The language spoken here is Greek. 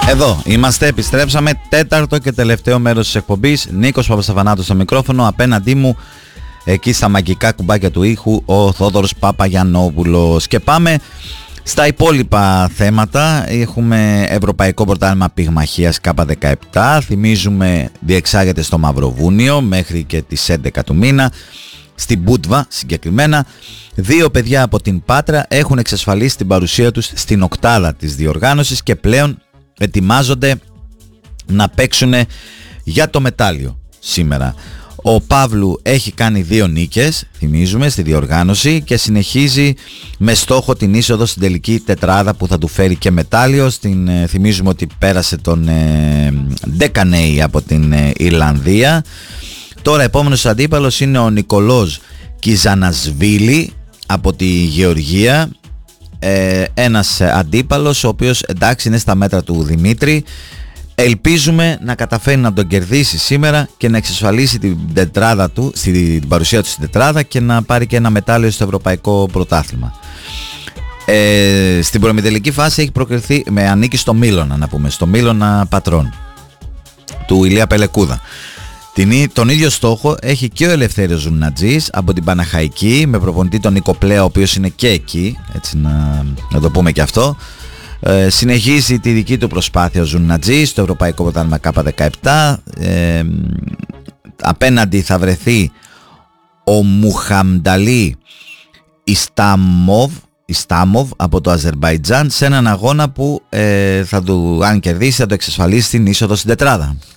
Εδώ είμαστε, επιστρέψαμε, τέταρτο και τελευταίο μέρος της εκπομπής. Νίκος Παπασταφανάτος στο μικρόφωνο, απέναντί μου εκεί στα μαγικά κουμπάκια του ήχου ο Θόδωρος Παπαγιαννόπουλος. Και πάμε στα υπόλοιπα θέματα. Έχουμε Ευρωπαϊκό Πρωτάθλημα Πυγμαχίας K17. Θυμίζουμε διεξάγεται στο Μαυροβούνιο μέχρι και τις 11 του μήνα, στην Μπούτβα συγκεκριμένα. Δύο παιδιά από την Πάτρα έχουν εξασφαλίσει την παρουσία τους στην οκτάδα της διοργάνωσης και πλέον ετοιμάζονται να παίξουν για το μετάλλιο σήμερα. Ο Παύλου έχει κάνει 2 νίκες, θυμίζουμε, στη διοργάνωση και συνεχίζει με στόχο την είσοδο στην τελική τετράδα που θα του φέρει και μετάλλιο. Θυμίζουμε ότι πέρασε τον Ντεκανέη από την Ιρλανδία. Τώρα επόμενος αντίπαλος είναι ο Νικολός Κιζανασβίλη από τη Γεωργία. Ένας αντίπαλος ο οποίος εντάξει είναι στα μέτρα του Δημήτρη. Ελπίζουμε να καταφέρει να τον κερδίσει σήμερα και να εξασφαλίσει την τετράδα του, την παρουσία του στην τετράδα και να πάρει και ένα μετάλλιο στο Ευρωπαϊκό Πρωτάθλημα. Στην προημιτελική φάση έχει προκριθεί με ανήκει στο Μίλωνα, να πούμε, στο Μίλωνα Πατρών του Ηλία Πελεκούδα. Τον ίδιο στόχο έχει και ο Ελευθέριος Ζουνατζής από την Παναχαϊκή με προπονητή τον Νίκο Πλέα, ο οποίος είναι και εκεί, έτσι να το πούμε και αυτό. Συνεχίζει τη δική του προσπάθεια ο Ζουνατζής στο Ευρωπαϊκό Πρωτάθλημα K17. Απέναντι θα βρεθεί ο Μουχαμνταλή Ιστάμοβ από το Αζερμπαϊτζάν σε έναν αγώνα που αν κερδίσει θα το εξασφαλίσει την είσοδο στην τετράδα.